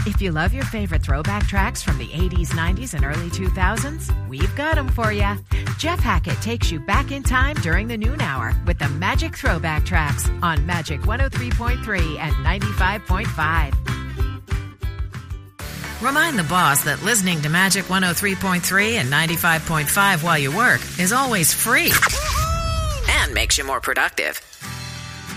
If you love your favorite throwback tracks from the 80s, 90s, and early 2000s, we've got them for you. Jeff Hackett takes you back in time during the noon hour with the Magic Throwback Tracks on Magic 103.3 and 95.5. Remind the boss that listening to Magic 103.3 and 95.5 while you work is always free and makes you more productive.